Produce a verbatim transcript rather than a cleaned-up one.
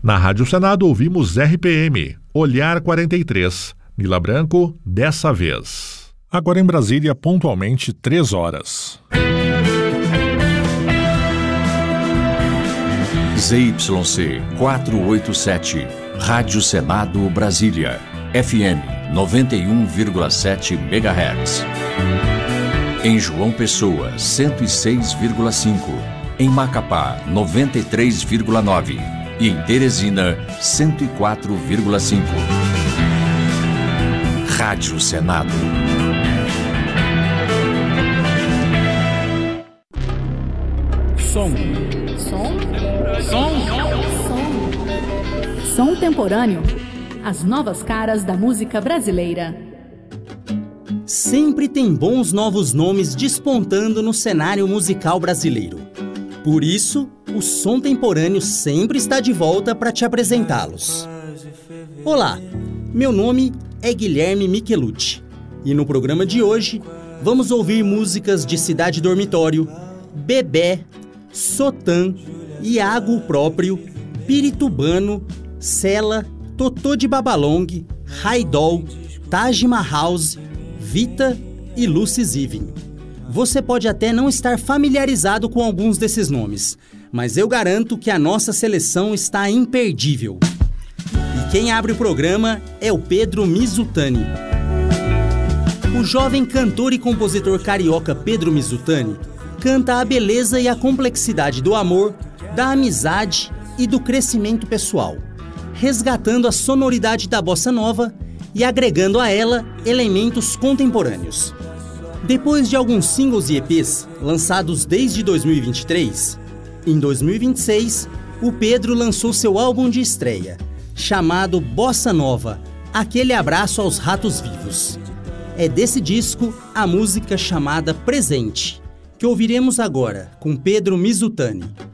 Na Rádio Senado ouvimos R P M, Olhar quarenta e três, Nila Branco, Dessa Vez. Agora em Brasília, pontualmente três horas. Z Y C quatrocentos e oitenta e sete, Rádio Senado Brasília, F M noventa e um vírgula sete megahertz. Em João Pessoa, cento e seis vírgula cinco. Em Macapá, noventa e três vírgula nove. E em Teresina, cento e quatro vírgula cinco. Rádio Senado. Som. Som? Som. Som. Som temporâneo. As novas caras da música brasileira. Sempre tem bons novos nomes despontando no cenário musical brasileiro. Por isso, o Som Temporâneo sempre está de volta para te apresentá-los. Olá, meu nome é Guilherme Michelucci e no programa de hoje vamos ouvir músicas de Cidade Dormitório, Bebé, Sotan, Iago Próprio, Piritubano, Sela, Totô de Babalong, Haidol, Taj Mahal, Vita e Lucy Zivin. Você pode até não estar familiarizado com alguns desses nomes, mas eu garanto que a nossa seleção está imperdível. E quem abre o programa é o Pedro Mizutani. O jovem cantor e compositor carioca Pedro Mizutani canta a beleza e a complexidade do amor, da amizade e do crescimento pessoal, resgatando a sonoridade da bossa nova e agregando a ela elementos contemporâneos. Depois de alguns singles e E Pês lançados desde dois mil e vinte e três, em dois mil e vinte e seis, o Pedro lançou seu álbum de estreia, chamado Bossa Nova, Aquele Abraço aos Ratos Vivos. É desse disco a música chamada Presente, que ouviremos agora com Pedro Mizutani.